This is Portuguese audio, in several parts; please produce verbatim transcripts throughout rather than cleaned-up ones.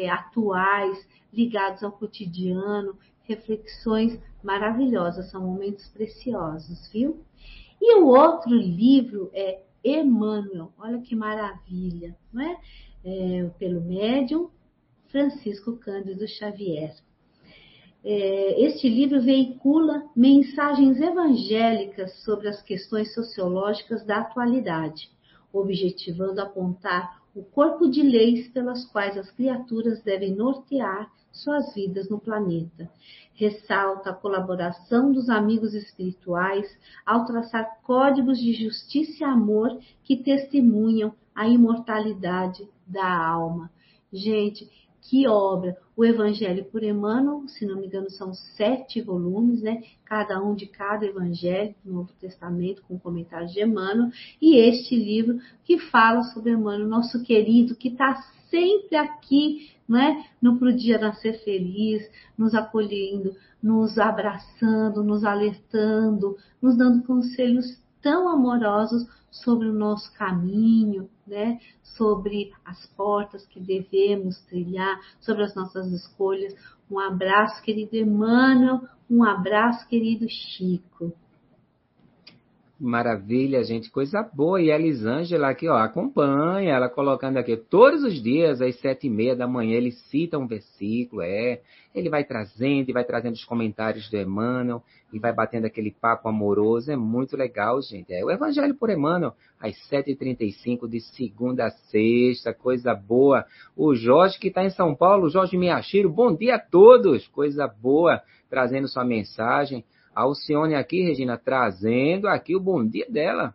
é, atuais, ligados ao cotidiano, reflexões maravilhosas, são momentos preciosos, viu? E o outro livro é Emmanuel, olha que maravilha, não é? É pelo médium Francisco Cândido Xavier. É, este livro veicula mensagens evangélicas sobre as questões sociológicas da atualidade, objetivando apontar o corpo de leis pelas quais as criaturas devem nortear suas vidas no planeta. Ressalta a colaboração dos amigos espirituais ao traçar códigos de justiça e amor que testemunham a imortalidade da alma. Gente, que obra! O Evangelho por Emmanuel, se não me engano, são sete volumes, né? Cada um de cada Evangelho do Novo Testamento, com comentários de Emmanuel, e este livro que fala sobre Emmanuel, nosso querido, que está sempre aqui, né? No Pro Dia Nascer Feliz, nos acolhendo, nos abraçando, nos alertando, nos dando conselhos tão amorosos sobre o nosso caminho, né? Sobre as portas que devemos trilhar, sobre as nossas escolhas. Um abraço, querido Emmanuel, um abraço, querido Chico. Maravilha, gente, coisa boa. E a Elisângela aqui, ó, acompanha, ela colocando aqui, todos os dias, às sete e meia da manhã, ele cita um versículo, é, ele vai trazendo, e vai trazendo os comentários do Emmanuel, e vai batendo aquele papo amoroso, é muito legal, gente. É o Evangelho por Emmanuel, às sete e trinta e cinco, de segunda a sexta, coisa boa. O Jorge, que está em São Paulo, Jorge Miyashiro, bom dia a todos, coisa boa, trazendo sua mensagem. A Alcione aqui, Regina, trazendo aqui o bom dia dela.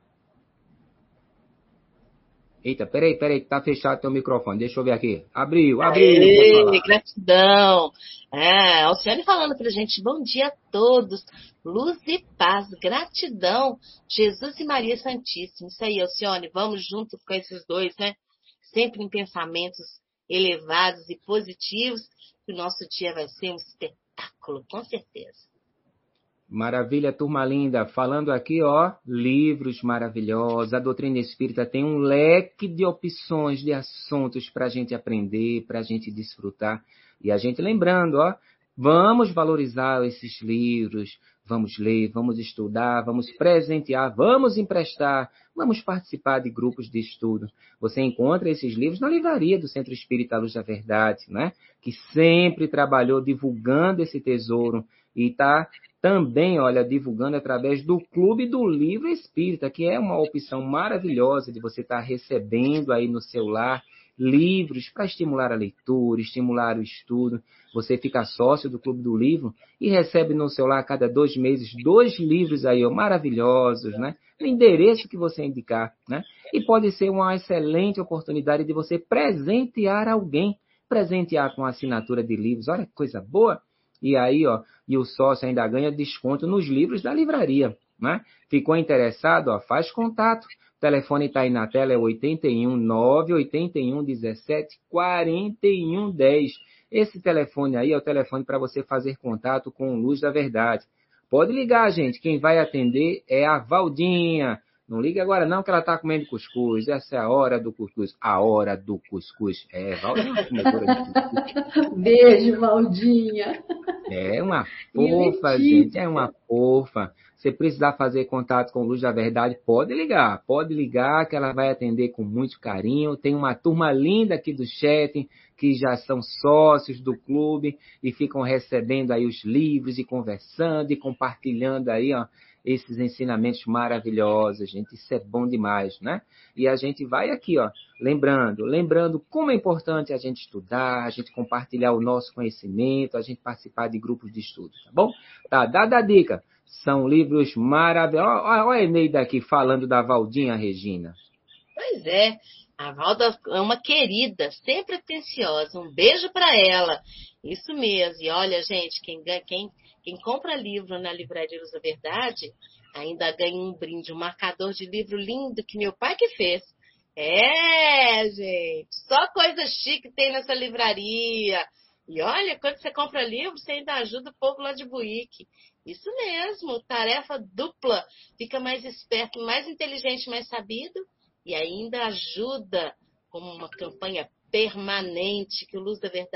Eita, peraí, peraí, que tá fechado teu microfone. Deixa eu ver aqui. Abriu, abriu. Aê, gratidão. É, Alcione falando pra gente, bom dia a todos. Luz e paz, gratidão. Jesus e Maria Santíssima. Isso aí, Alcione, vamos junto com esses dois, né? Sempre em pensamentos elevados e positivos. Que o nosso dia vai ser um espetáculo, com certeza. Maravilha, turma linda. Falando aqui, ó, livros maravilhosos. A doutrina espírita tem um leque de opções, de assuntos para a gente aprender, para a gente desfrutar. E a gente lembrando, ó, vamos valorizar esses livros, vamos ler, vamos estudar, vamos presentear, vamos emprestar, vamos participar de grupos de estudo. Você encontra esses livros na livraria do Centro Espírita Luz da Verdade, né? Que sempre trabalhou divulgando esse tesouro e está também, olha, divulgando através do Clube do Livro Espírita, que é uma opção maravilhosa de você estar recebendo aí no celular livros para estimular a leitura, estimular o estudo. Você fica sócio do Clube do Livro e recebe no celular a cada dois meses dois livros aí, ó, maravilhosos, né? No endereço que você indicar, né? E pode ser uma excelente oportunidade de você presentear alguém, presentear com assinatura de livros. Olha que coisa boa! E aí, ó, e o sócio ainda ganha desconto nos livros da livraria, né? Ficou interessado? Ó, faz contato. O telefone está aí na tela, é oito um nove oito um um sete quatro um um zero. Esse telefone aí é o telefone para você fazer contato com o Luz da Verdade. Pode ligar, gente. Quem vai atender é a Valdinha. Não ligue agora não, que ela está comendo cuscuz. Essa é a hora do cuscuz. A hora do cuscuz. É, Valdinha é uma comedora de cuscuz. Beijo, Valdinha. É uma fofa, gente. É uma fofa. Se precisar fazer contato com Luz da Verdade, pode ligar. Pode ligar que ela vai atender com muito carinho. Tem uma turma linda aqui do chat que já são sócios do clube e ficam recebendo aí os livros e conversando e compartilhando aí, ó, esses ensinamentos maravilhosos, gente. Isso é bom demais, né? E a gente vai aqui, ó, lembrando, lembrando como é importante a gente estudar, a gente compartilhar o nosso conhecimento, a gente participar de grupos de estudo, tá bom? Tá, dada a dica. São livros maravilhosos. Olha a Eneida aqui falando da Valdinha Regina. Pois é, a Valda é uma querida, sempre atenciosa. Um beijo para ela. Isso mesmo. E olha, gente, quem, quem, quem compra livro na Livraria Luz da Verdade ainda ganha um brinde, um marcador de livro lindo que meu pai que fez. É, gente, só coisa chique tem nessa livraria. E olha, quando você compra livro, você ainda ajuda o povo lá de Buíque. Isso mesmo, tarefa dupla. Fica mais esperto, mais inteligente, mais sabido. E ainda ajuda como uma campanha permanente que o Luz da Verdade